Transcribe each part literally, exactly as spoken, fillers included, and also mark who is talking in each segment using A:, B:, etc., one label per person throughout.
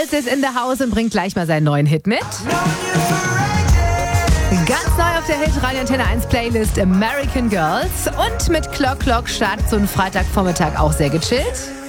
A: Girls ist in the house und bringt gleich mal seinen neuen Hit mit. Ganz neu auf der Hit Radio Antenne eins Playlist American Girls. Und mit Clock Clock startet so ein Freitagvormittag auch sehr gechillt.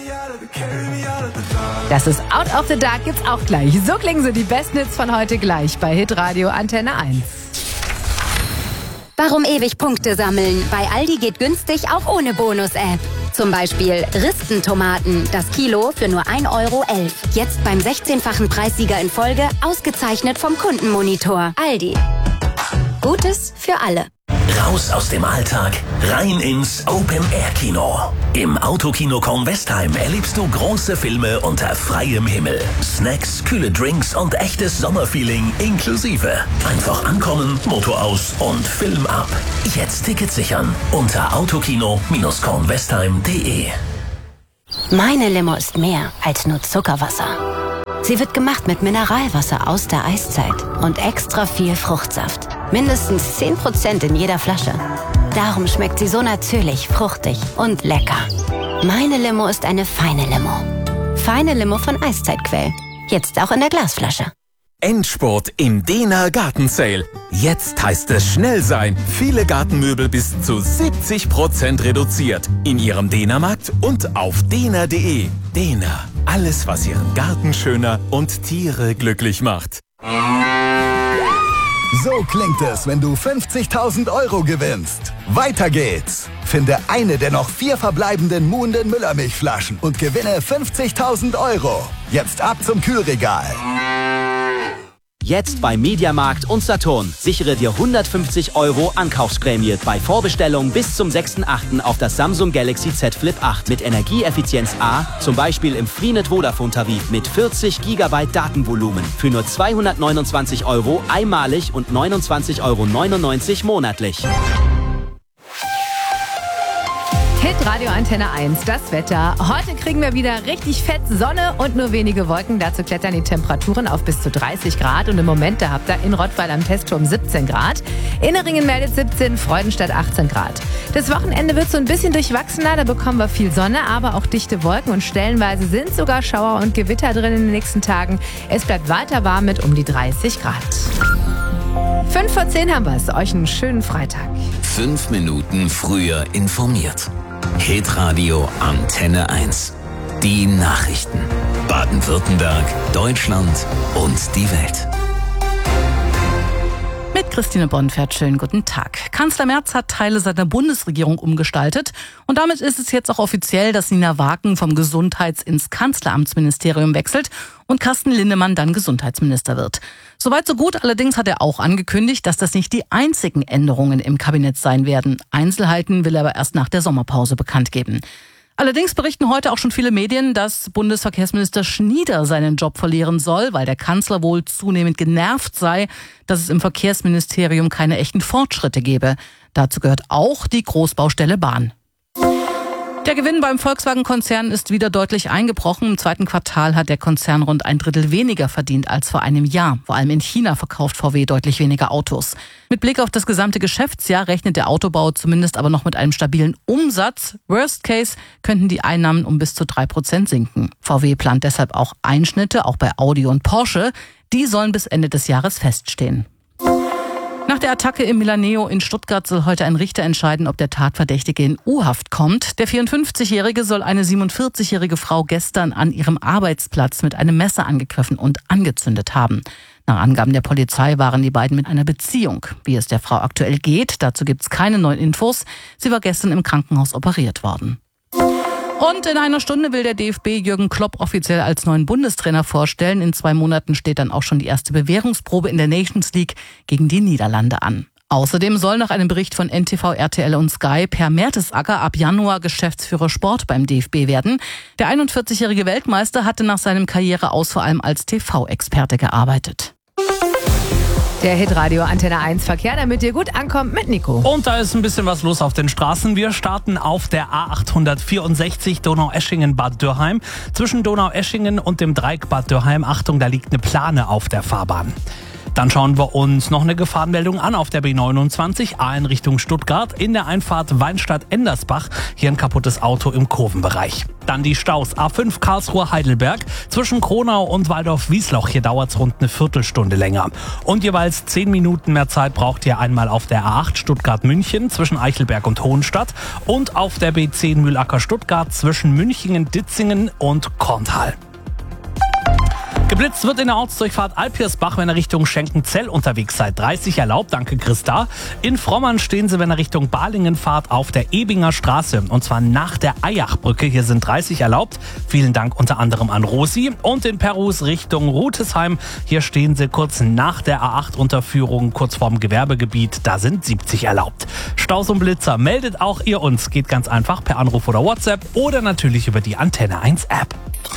A: Das ist Out of the Dark, gibt's auch gleich. So klingen so die besten Hits von heute gleich bei Hit Radio Antenne eins.
B: Warum ewig Punkte sammeln? Bei Aldi geht günstig auch ohne Bonus-App. Zum Beispiel Ristentomaten, das Kilo für nur ein Euro elf. Jetzt beim sechzehnfachen Preissieger in Folge, ausgezeichnet vom Kundenmonitor. Aldi. Gutes für alle.
C: Raus aus dem Alltag, rein ins Open-Air-Kino. Im Autokino Kornwestheim erlebst du große Filme unter freiem Himmel. Snacks, kühle Drinks und echtes Sommerfeeling inklusive. Einfach ankommen, Motor aus und Film ab. Jetzt Tickets sichern unter autokino kornwestheim punkt de.
B: Meine Limo ist mehr als nur Zuckerwasser. Sie wird gemacht mit Mineralwasser aus der Eiszeit und extra viel Fruchtsaft. Mindestens zehn Prozent in jeder Flasche. Darum schmeckt sie so natürlich, fruchtig und lecker. Meine Limo ist eine feine Limo. Feine Limo von Eiszeitquell. Jetzt auch in der Glasflasche.
D: Endspurt im Dena Garten Sale. Jetzt heißt es schnell sein. Viele Gartenmöbel bis zu siebzig Prozent reduziert. In Ihrem Dena-Markt und auf dena punkt de. Dena. Alles, was Ihren Garten schöner und Tiere glücklich macht.
E: So klingt es, wenn du fünfzigtausend Euro gewinnst. Weiter geht's. Finde eine der noch vier verbleibenden muhenden Müllermilchflaschen und gewinne fünfzigtausend Euro. Jetzt ab zum Kühlregal.
F: Jetzt bei Mediamarkt und Saturn. Sichere dir hundertfünfzig Euro Ankaufsprämie bei Vorbestellung bis zum sechsten achten auf das Samsung Galaxy Z Flip acht mit Energieeffizienz A, zum Beispiel im Freenet Vodafone Tarif mit vierzig Gigabyte Datenvolumen für nur zweihundertneunundzwanzig Euro einmalig und neunundzwanzig Euro neunundneunzig monatlich.
A: Hit Radio Antenne eins, das Wetter. Heute kriegen wir wieder richtig fett Sonne und nur wenige Wolken. Dazu klettern die Temperaturen auf bis zu dreißig Grad. Und im Moment, da habt ihr in Rottweil am Testturm siebzehn Grad. Inneringen meldet siebzehn, Freudenstadt achtzehn Grad. Das Wochenende wird so ein bisschen durchwachsener. Da bekommen wir viel Sonne, aber auch dichte Wolken. Und stellenweise sind sogar Schauer und Gewitter drin in den nächsten Tagen. Es bleibt weiter warm mit um die dreißig Grad. fünf vor zehn haben wir es. Euch einen schönen Freitag.
C: Fünf Minuten früher informiert. Hitradio Antenne eins. Die Nachrichten. Baden-Württemberg, Deutschland und die Welt.
G: Mit Christine Bonfert, schönen guten Tag. Kanzler Merz hat Teile seiner Bundesregierung umgestaltet und damit ist es jetzt auch offiziell, dass Nina Waken vom Gesundheits- ins Kanzleramtsministerium wechselt und Carsten Linnemann dann Gesundheitsminister wird. Soweit so gut, allerdings hat er auch angekündigt, dass das nicht die einzigen Änderungen im Kabinett sein werden. Einzelheiten will er aber erst nach der Sommerpause bekannt geben. Allerdings berichten heute auch schon viele Medien, dass Bundesverkehrsminister Schnieder seinen Job verlieren soll, weil der Kanzler wohl zunehmend genervt sei, dass es im Verkehrsministerium keine echten Fortschritte gebe. Dazu gehört auch die Großbaustelle Bahn. Der Gewinn beim Volkswagen-Konzern ist wieder deutlich eingebrochen. Im zweiten Quartal hat der Konzern rund ein Drittel weniger verdient als vor einem Jahr. Vor allem in China verkauft V W deutlich weniger Autos. Mit Blick auf das gesamte Geschäftsjahr rechnet der Autobau zumindest aber noch mit einem stabilen Umsatz. Worst Case könnten die Einnahmen um bis zu drei Prozent sinken. V W plant deshalb auch Einschnitte, auch bei Audi und Porsche. Die sollen bis Ende des Jahres feststehen. Nach der Attacke im Milaneo in Stuttgart soll heute ein Richter entscheiden, ob der Tatverdächtige in U-Haft kommt. Der vierundfünfzigjährige soll eine siebenundvierzigjährige Frau gestern an ihrem Arbeitsplatz mit einem Messer angegriffen und angezündet haben. Nach Angaben der Polizei waren die beiden mit einer Beziehung. Wie es der Frau aktuell geht, dazu gibt es keine neuen Infos. Sie war gestern im Krankenhaus operiert worden. Und in einer Stunde will der D F B Jürgen Klopp offiziell als neuen Bundestrainer vorstellen. In zwei Monaten steht dann auch schon die erste Bewährungsprobe in der Nations League gegen die Niederlande an. Außerdem soll nach einem Bericht von N T V, R T L und Sky Per Mertesacker ab Januar Geschäftsführer Sport beim D F B werden. Der einundvierzigjährige Weltmeister hatte nach seinem Karriereaus vor allem als T V-Experte gearbeitet.
A: Der Hitradio Antenne eins Verkehr, damit ihr gut ankommt mit Nico.
H: Und da ist ein bisschen was los auf den Straßen. Wir starten auf der A achthundertvierundsechzig Donaueschingen-Bad Dürrheim. Zwischen Donaueschingen und dem Dreieck Bad Dürrheim, Achtung, da liegt eine Plane auf der Fahrbahn. Dann schauen wir uns noch eine Gefahrenmeldung an auf der B neunundzwanzig, A in Richtung Stuttgart, in der Einfahrt Weinstadt-Endersbach. Hier ein kaputtes Auto im Kurvenbereich. Dann die Staus A fünf Karlsruhe-Heidelberg zwischen Kronau und Waldorf-Wiesloch. Hier dauert es rund eine Viertelstunde länger. Und jeweils zehn Minuten mehr Zeit braucht ihr einmal auf der A acht Stuttgart-München zwischen Eichelberg und Hohenstadt und auf der B zehn Mühlacker-Stuttgart zwischen Münchingen, Ditzingen und Korntal. Geblitzt wird in der Ortsdurchfahrt Alpirsbach, wenn ihr Richtung Schenkenzell unterwegs seid. dreißig erlaubt, danke Christa. In Frommern stehen sie, wenn ihr Richtung Balingen fahrt, auf der Ebinger Straße. Und zwar nach der Eyachbrücke. Hier sind dreißig erlaubt. Vielen Dank unter anderem an Rosi. Und in Perus Richtung Rutesheim. Hier stehen sie kurz nach der A acht Unterführung, kurz vorm Gewerbegebiet. Da sind siebzig erlaubt. Staus und Blitzer, meldet auch ihr uns. Geht ganz einfach per Anruf oder WhatsApp oder natürlich über die Antenne eins App.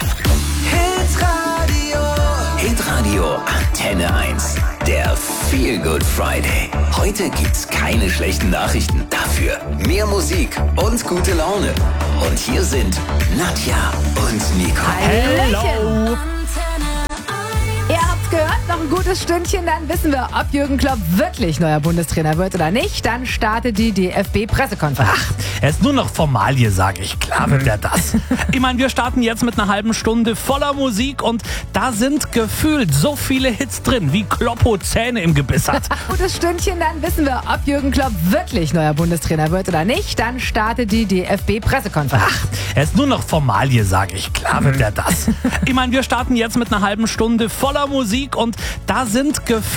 C: Hitradio Antenne eins. Der Feel Good Friday. Heute gibt's keine schlechten Nachrichten. Dafür mehr Musik und gute Laune. Und hier sind Nadja und Nico.
A: Hello. Ihr habt's gehört, noch ein gutes Stündchen, dann wissen wir, ob Jürgen Klopp wirklich neuer Bundestrainer wird oder nicht. Dann startet die D F B-Pressekonferenz.
H: Ach, er ist nur noch Formalie, sage ich. Klar wird er das. Ich meine, wir starten jetzt mit einer halben Stunde voller Musik und da sind gefühlt so viele Hits drin, wie Kloppo Zähne im Gebiss hat.
A: Gutes Stündchen, dann wissen wir, ob Jürgen Klopp wirklich neuer Bundestrainer wird oder nicht. Dann startet die D F B-Pressekonferenz.
H: Ach, er ist nur noch Formalie, sage ich. Klar wird er das. Ich meine, wir starten jetzt mit einer halben Stunde voller Musik und da sind gefühlt